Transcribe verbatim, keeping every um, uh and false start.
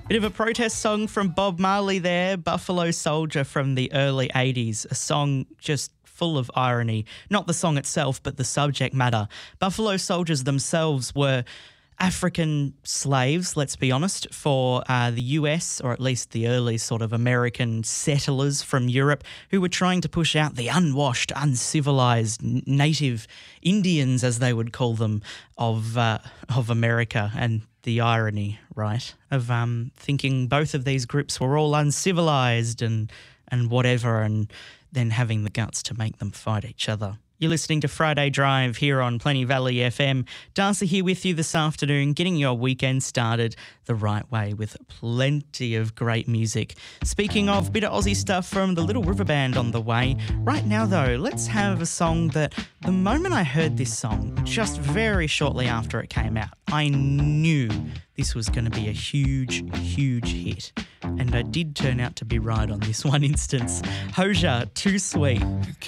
Bit of a protest song from Bob Marley there, Buffalo Soldier from the early eighties, a song just full of irony. Not the song itself, but the subject matter. Buffalo Soldiers themselves were African slaves, let's be honest, for uh, the U S, or at least the early sort of American settlers from Europe who were trying to push out the unwashed, uncivilized native Indians, as they would call them, of uh, of America. And the irony, right, of um, thinking both of these groups were all uncivilized and and whatever, and then having the guts to make them fight each other. You're listening to Friday Drive here on Plenty Valley F M. Darcy here with you this afternoon, getting your weekend started the right way with plenty of great music. Speaking of bit of Aussie stuff from the Little River Band on the way. Right now, though, let's have a song that the moment I heard this song, just very shortly after it came out, I knew this was going to be a huge, huge hit. And I did turn out to be right on this one instance. Hozier, Too Sweet.